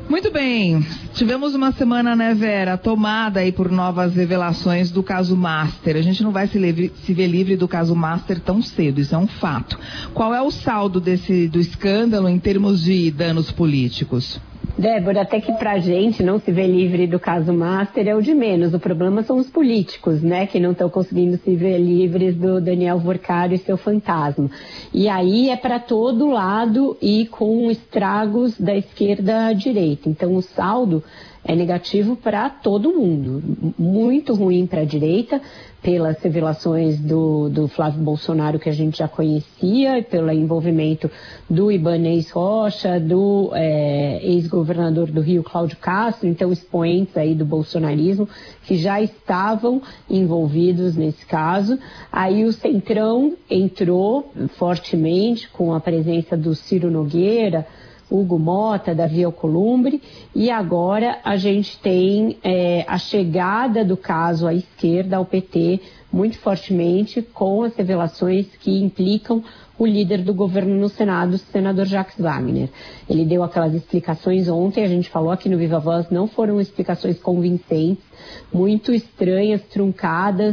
Muito bem, tivemos uma semana, né, Vera, tomada aí por novas revelações do caso Master. A gente não vai se ver livre do caso Master tão cedo, isso é um fato. Qual é o saldo do escândalo em termos de danos políticos? Débora, até que pra gente não se ver livre do caso Master é o de menos. O problema são os políticos, né, que não estão conseguindo se ver livres do Daniel Vorcaro e seu fantasma. E aí é para todo lado e com estragos da esquerda à direita. Então o saldo é negativo para todo mundo. Muito ruim para a direita, pelas revelações do Flávio Bolsonaro que a gente já conhecia, pelo envolvimento do Ibanez Rocha, do ex-governador do Rio, Cláudio Castro, então expoentes aí do bolsonarismo que já estavam envolvidos nesse caso. Aí o Centrão entrou fortemente com a presença do Ciro Nogueira, Hugo Mota, Davi Alcolumbre, e agora a gente tem a chegada do caso à esquerda, ao PT, muito fortemente, com as revelações que implicam o líder do governo no Senado, o senador Jacques Wagner. Ele deu aquelas explicações ontem, a gente falou aqui no Viva Voz, não foram explicações convincentes, muito estranhas, truncadas,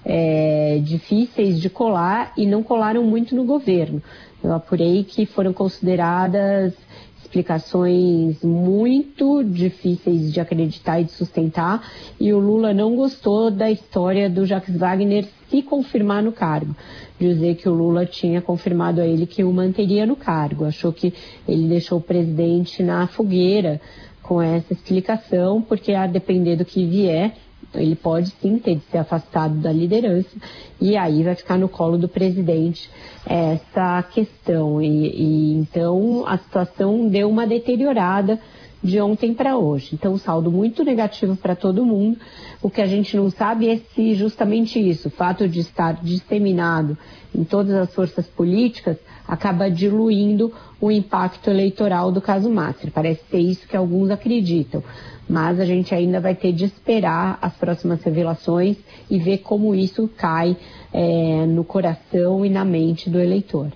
difíceis de colar e não colaram muito no governo. Eu apurei que foram consideradas explicações muito difíceis de acreditar e de sustentar, e o Lula não gostou da história do Jacques Wagner se confirmar no cargo, dizer que o Lula tinha confirmado a ele que o manteria no cargo, achou que ele deixou o presidente na fogueira com essa explicação, porque a depender do que vier, ele pode sim ter de ser afastado da liderança e aí vai ficar no colo do presidente essa questão. E então a situação deu uma deteriorada de ontem para hoje. Então um saldo muito negativo para todo mundo. O que a gente não sabe é se justamente isso, o fato de estar disseminado em todas as forças políticas, acaba diluindo o impacto eleitoral do caso Master. Parece ser isso que alguns acreditam. Mas a gente ainda vai ter de esperar as próximas revelações e ver como isso cai no coração e na mente do eleitor.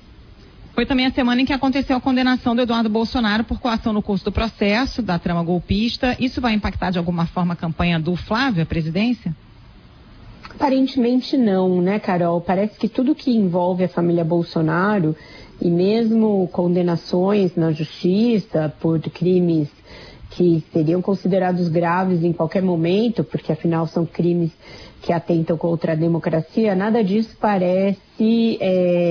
Foi também a semana em que aconteceu a condenação do Eduardo Bolsonaro por coação no curso do processo da trama golpista. Isso vai impactar de alguma forma a campanha do Flávio, a presidência? Aparentemente não, né, Carol? Parece que tudo que envolve a família Bolsonaro e mesmo condenações na justiça por crimes que seriam considerados graves em qualquer momento, porque afinal são crimes que atentam contra a democracia, nada disso parece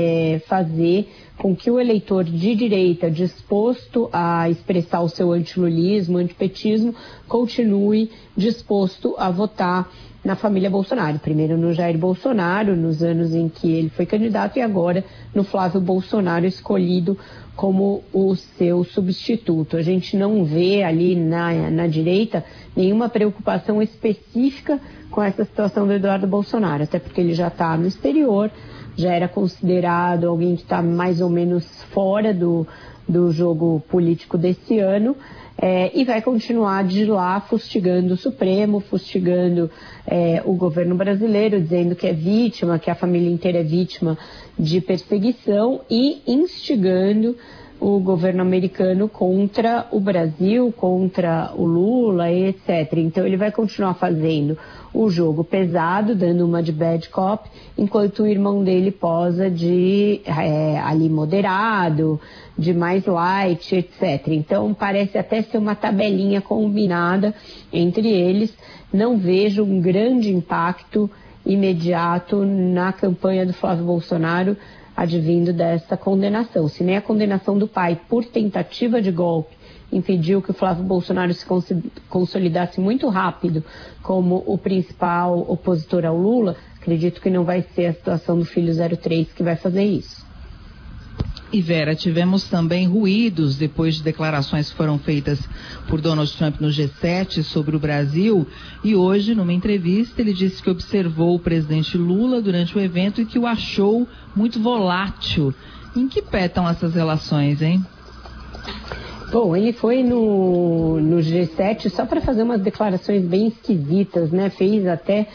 fazer com que o eleitor de direita disposto a expressar o seu antilulismo, antipetismo, continue disposto a votar na família Bolsonaro. Primeiro no Jair Bolsonaro, nos anos em que ele foi candidato, e agora no Flávio Bolsonaro, escolhido como o seu substituto. A gente não vê ali na direita nenhuma preocupação específica com essa situação do Eduardo Bolsonaro, até porque ele já está no exterior, já era considerado alguém que está mais ou menos fora do jogo político desse ano, e vai continuar de lá fustigando o Supremo, fustigando o governo brasileiro, dizendo que é vítima, que a família inteira é vítima de perseguição e instigando o governo americano contra o Brasil, contra o Lula, etc. Então ele vai continuar fazendo o jogo pesado, dando uma de bad cop, enquanto o irmão dele posa de ali moderado, de mais light, etc. Então parece até ser uma tabelinha combinada entre eles. Não vejo um grande impacto imediato na campanha do Flávio Bolsonaro advindo dessa condenação. Se nem a condenação do pai por tentativa de golpe impediu que o Flávio Bolsonaro se consolidasse muito rápido como o principal opositor ao Lula, acredito que não vai ser a situação do filho 03 que vai fazer isso. E Vera, tivemos também ruídos depois de declarações que foram feitas por Donald Trump no G7 sobre o Brasil, e hoje, numa entrevista, ele disse que observou o presidente Lula durante o evento e que o achou muito volátil. Em que pé estão essas relações, hein? Bom, ele foi no G7 só para fazer umas declarações bem esquisitas, né? Fez até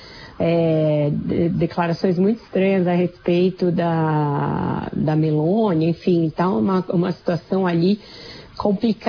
declarações muito estranhas a respeito da Meloni, enfim, tá uma situação ali complicada.